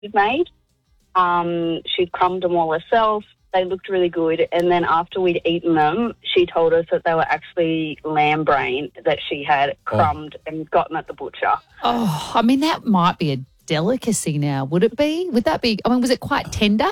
she'd made. She'd crumbed them all herself. They looked really good. And then after we'd eaten them, she told us that they were actually lamb brain that she had crumbed and gotten at the butcher. Oh, I mean, that might be a delicacy now. Would it be? Would that be? I mean, was it quite tender?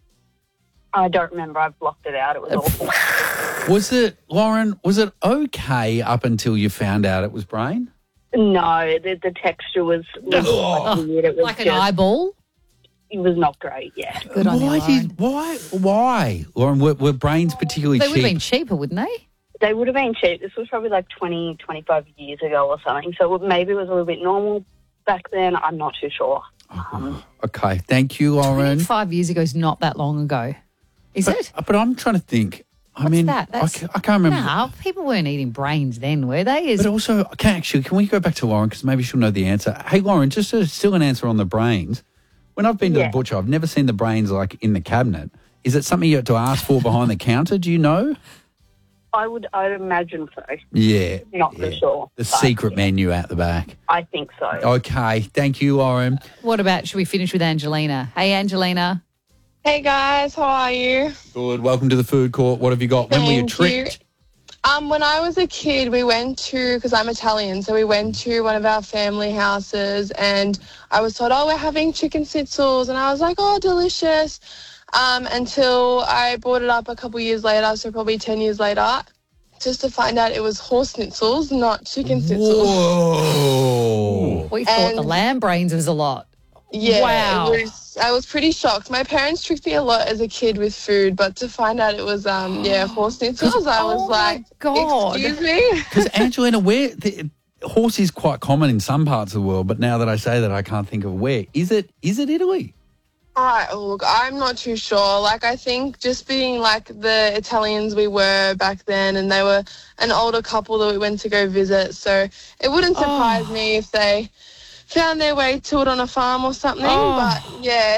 I don't remember. I've blocked it out. It was awful. Was it, Lauren, was it okay up until you found out it was brain? No, the texture was weird. It was like an eyeball? It was not great, yeah. Good on you, Lauren. Why? Lauren, were brains particularly cheap? They would have been cheaper, wouldn't they? They would have been cheap. This was probably like 20, 25 years ago or something. So maybe it was a little bit normal back then. I'm not too sure. Okay, thank you, Lauren. 5 years ago is not that long ago, is it? But I'm trying to think. I can't remember. Nah, people weren't eating brains then, were they? But also, can we go back to Lauren because maybe she'll know the answer. Hey, Lauren, just still an answer on the brains. When I've been to the butcher, I've never seen the brains like in the cabinet. Is it something you have to ask for behind the counter? Do you know? I'd imagine so. Yeah. Not for sure. The secret menu out the back. I think so. Okay. Thank you, Lauren. What about, should we finish with Angelina? Hey, Angelina. Hey, guys. How are you? Good. Welcome to the food court. What have you got? When were you tricked? When I was a kid, we went to, because I'm Italian, so we went to one of our family houses and I was told, we're having chicken sizzles. And I was like, delicious. Until I brought it up a couple years later, so probably 10 years later, just to find out it was horse schnitzels, not chicken sizzles. Whoa. We thought the lamb brains was a lot. Yeah, wow. I was pretty shocked. My parents tricked me a lot as a kid with food, but to find out it was, horse schnitzels, I was like, God. Excuse me? Because, Angelina, horse is quite common in some parts of the world, but now that I say that, I can't think of where. Is it Italy? Look, I'm not too sure. Like, I think just being like the Italians we were back then, and they were an older couple that we went to go visit, so it wouldn't surprise me if they found their way to it on a farm or something, but yeah.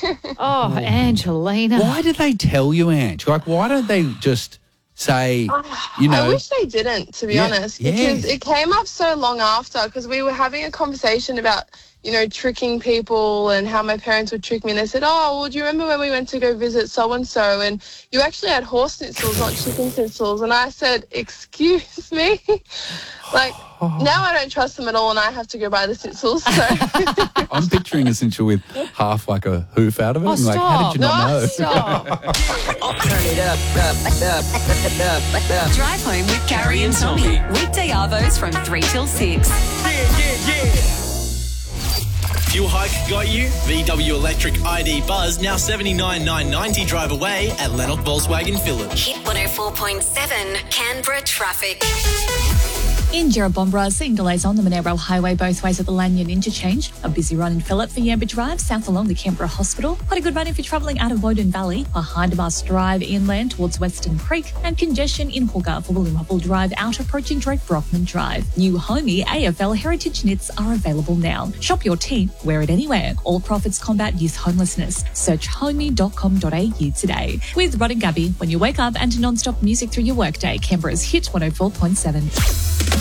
Angelina. Why did they tell you, Ange? Like, why don't they just say, I wish they didn't, to be honest, because it came up so long after, because we were having a conversation about, tricking people and how my parents would trick me. And they said, do you remember when we went to go visit so-and-so and you actually had horse schnitzels, not chicken schnitzels? And I said, excuse me? Now I don't trust them at all and I have to go buy the schnitzels. So. I'm picturing a schnitzel with half like a hoof out of it. Stop. How did you not know? Stop. Turn it up. Drive home with Carrie and Tommy. Weekday arvos from 3 till 6. Yeah. Fuel hike got you? VW Electric ID Buzz now $79,990 drive away at Lennox Volkswagen Phillip. Hit 104.7 Canberra traffic. In Jerrabomberra, seeing delays on the Monaro Highway both ways at the Lanyon Interchange. A busy run in Phillip for Yamba Drive, south along the Canberra Hospital. Quite a good run if you're travelling out of Woden Valley. Behind Mast Drive inland towards Western Creek. And congestion in Hooker for William Hubble Drive out approaching Drake Brockman Drive. New Homey AFL Heritage Knits are available now. Shop your team, wear it anywhere. All profits combat youth homelessness. Search homey.com.au today. With Rod and Gabby, when you wake up and non-stop music through your workday, Canberra's Hit 104.7.